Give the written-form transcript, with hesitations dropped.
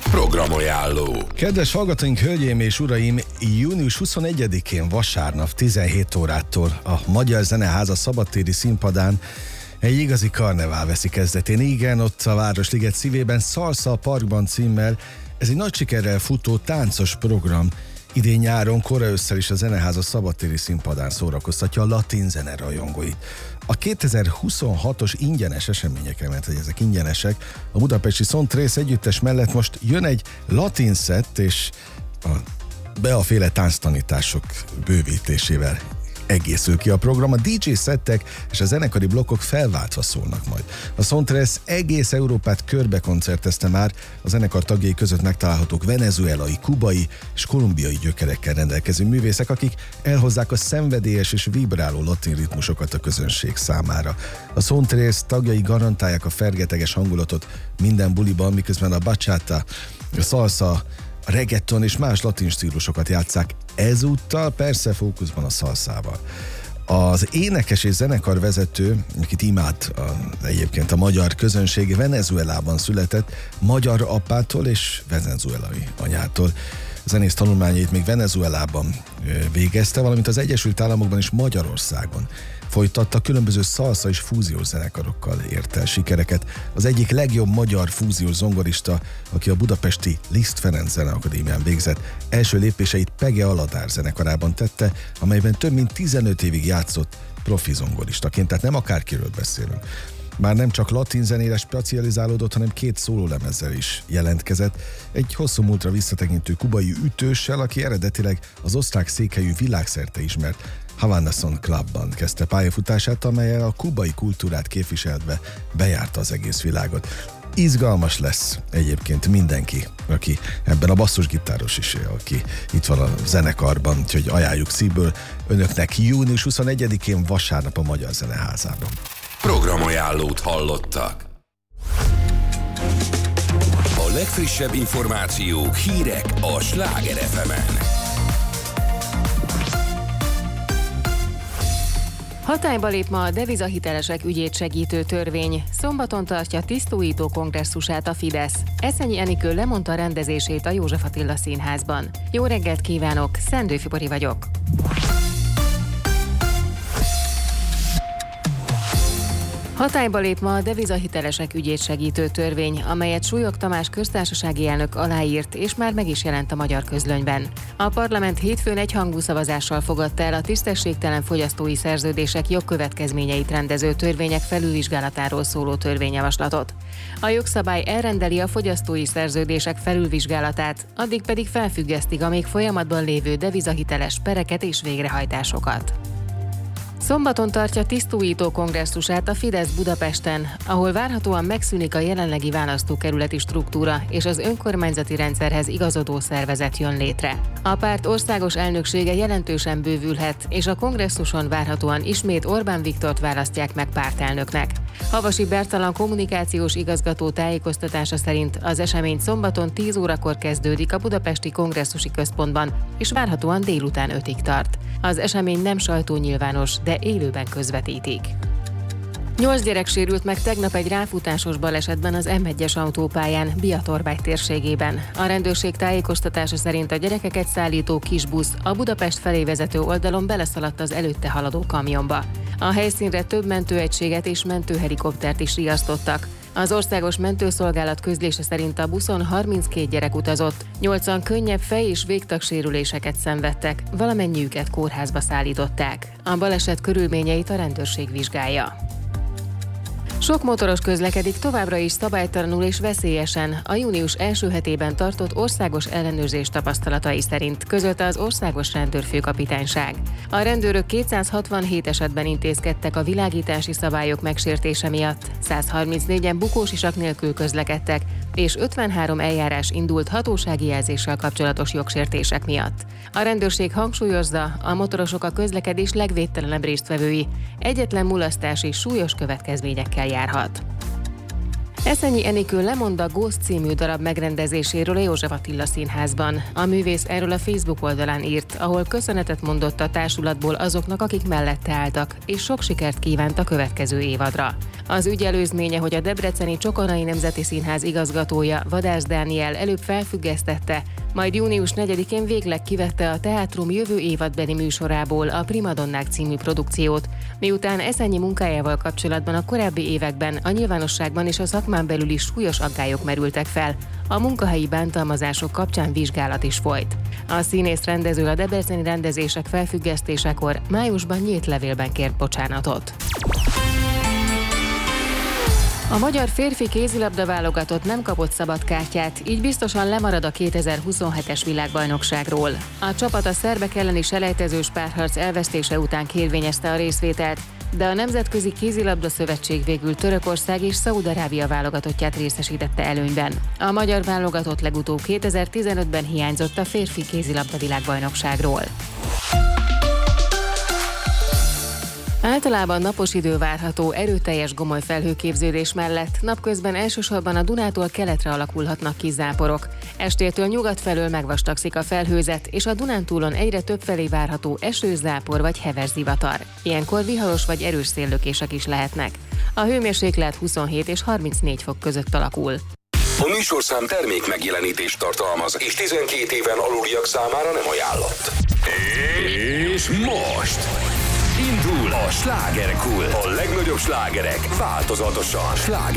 Programajánló. Kedves hallgatóink, hölgyeim és uraim, június 21-én vasárnap 17 órától a Magyar Zeneháza szabadtéri színpadán egy igazi karnevál veszi kezdetén. Igen, ott a Városliget szívében, Salsa a Parkban címmel. Ez egy nagy sikerrel futó táncos program. Idén nyáron, kora ősszel is a Zeneháza szabadtéri színpadán szórakoztatja a latin zene rajongóit. A 2026-os ingyenes eseményeken, mert hogy ezek ingyenesek, a budapesti Son Tres együttes mellett most jön egy latin szett, és a Bea-féle tánctanítások bővítésével egészül ki a program. A DJ szettek és a zenekari blokkok felváltva szólnak majd. A Son Tres egész Európát körbe koncertezte már, a zenekar tagjai között megtalálhatók venezuelai, kubai és kolumbiai gyökerekkel rendelkező művészek, akik elhozzák a szenvedélyes és vibráló latin ritmusokat a közönség számára. A Son Tres tagjai garantálják a fergeteges hangulatot minden buliban, miközben a bachata, a salsa, a reggaeton és más latin stílusokat játsszák, ezúttal persze fókuszban a szalszával. Az énekes és zenekarvezető, akit imád egyébként a magyar közönség, Venezuelában született, magyar apától és venezuelai anyától. Zenész tanulmányait még Venezuelában végezte, valamint az Egyesült Államokban és Magyarországon folytatta, különböző szalsza és fúziós zenekarokkal ért el sikereket. Az egyik legjobb magyar fúziós zongorista, aki a budapesti Liszt Ferenc Zeneakadémián végzett, első lépéseit Pege Aladár zenekarában tette, amelyben több mint 15 évig játszott profi zongoristaként, tehát nem akárkiről beszélünk. Már nem csak latin zenére specializálódott, hanem 2 szólólemezzel is jelentkezett. Egy hosszú múltra visszatekintő kubai ütőssel, aki eredetileg az osztrák székhelyű világszerte ismert Havana Son Clubban kezdte pályafutását, amellyel a kubai kultúrát képviselve bejárta az egész világot. Izgalmas lesz egyébként mindenki, aki ebben a basszusgitáros is, aki itt van a zenekarban, úgyhogy ajánljuk szívből önöknek június 21-én vasárnap a Magyar Zeneházában. Programajánlót hallottak. A legfrissebb információk, hírek a Sláger FM-en. Hatályba lép ma a devizahitelesek ügyét segítő törvény. Szombaton tartja tisztújító kongresszusát a Fidesz. Eszenyi Enikő lemondta rendezését a József Attila Színházban. Jó reggelt kívánok, Szendő Fibori vagyok. Hatályba lép ma a devizahitelesek ügyét segítő törvény, amelyet Súlyog Tamás köztársasági elnök aláírt, és már meg is jelent a magyar közlönyben. A parlament hétfőn egyhangú szavazással fogadta el a tisztességtelen fogyasztói szerződések jogkövetkezményeit rendező törvények felülvizsgálatáról szóló törvényjavaslatot. A jogszabály elrendeli a fogyasztói szerződések felülvizsgálatát, addig pedig felfüggesztik a még folyamatban lévő devizahiteles pereket és végrehajtásokat. Szombaton tartja tisztújító kongresszusát a Fidesz Budapesten, ahol várhatóan megszűnik a jelenlegi választókerületi struktúra és az önkormányzati rendszerhez igazodó szervezet jön létre. A párt országos elnöksége jelentősen bővülhet, és a kongresszuson várhatóan ismét Orbán Viktort választják meg pártelnöknek. Havasi Bertalan kommunikációs igazgató tájékoztatása szerint az esemény szombaton 10 órakor kezdődik a Budapesti Kongresszusi Központban, és várhatóan délután 5-ig tart. Az esemény nem sajtónyilvános, de élőben közvetítik. 8 gyerek sérült meg tegnap egy ráfutásos balesetben az M1-es autópályán, Biatorbágy térségében. A rendőrség tájékoztatása szerint a gyerekeket szállító kisbusz a Budapest felé vezető oldalon beleszaladt az előtte haladó kamionba. A helyszínre több mentőegységet és mentőhelikoptert is riasztottak. Az országos mentőszolgálat közlése szerint a buszon 32 gyerek utazott, 8-an könnyebb fej- és végtagsérüléseket szenvedtek, valamennyiüket kórházba szállították. A baleset körülményeit a rendőrség vizsgálja. Sok motoros közlekedik továbbra is szabálytalanul és veszélyesen a június első hetében tartott országos ellenőrzés tapasztalatai szerint, közölte az Országos Rendőrfőkapitányság. A rendőrök 267 esetben intézkedtek a világítási szabályok megsértése miatt, 134-en bukósisak nélkül közlekedtek, és 53 eljárás indult hatósági jelzéssel kapcsolatos jogsértések miatt. A rendőrség hangsúlyozza, a motorosok a közlekedés legvédtelenebb résztvevői, egyetlen mulasztás és súlyos következményekkel járhat. Eszenyi Enikő lemond a Ghost című darab megrendezéséről a József Attila Színházban. A művész erről a Facebook oldalán írt, ahol köszönetet mondott a társulatból azoknak, akik mellette álltak, és sok sikert kívánt a következő évadra. Az ügy előzménye, hogy a debreceni Csokonai Nemzeti Színház igazgatója, Vadász Dániel előbb felfüggesztette, majd június 4-én végleg kivette a teátrum jövő évadbeli műsorából a Primadonnák című produkciót, miután Eszenyi munkájával kapcsolatban a korábbi években a nyilvánosságban és a szakmán belül is súlyos aggályok merültek fel, a munkahelyi bántalmazások kapcsán vizsgálat is folyt. A színész rendező a debreceni rendezések felfüggesztésekor májusban nyílt levélben kért bocsánatot. A magyar férfi kézilabda válogatott nem kapott szabadkártyát, így biztosan lemarad a 2027-es világbajnokságról. A csapat a szerbek elleni selejtezős párharc elvesztése után kérvényezte a részvételt, de a Nemzetközi Kézilabda Szövetség végül Törökország és Szaúd-Arábia válogatottját részesítette előnyben. A magyar válogatott legutóbb 2015-ben hiányzott a férfi kézilabda világbajnokságról. Általában napos idő várható, erőteljes gomoly felhőképződés mellett, napközben elsősorban a Dunától keletre alakulhatnak kis záporok. Estétől nyugat felől megvastagszik a felhőzet, és a Dunántúlon egyre több felé várható eső, zápor vagy heves zivatar. Ilyenkor viharos vagy erős széllökések is lehetnek. A hőmérséklet 27 és 34 fok között alakul. A műsorszám termék megjelenítést tartalmaz, és 12 éven aluliak számára nem ajánlott. És most indul a slágerkult. A legnagyobb slágerek változatosan. Sláger